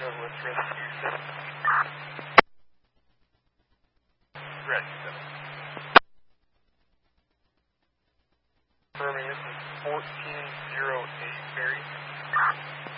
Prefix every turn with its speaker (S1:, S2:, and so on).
S1: Northwest Rescue 7. Rescue 7. Confirming this is 1408 Berry.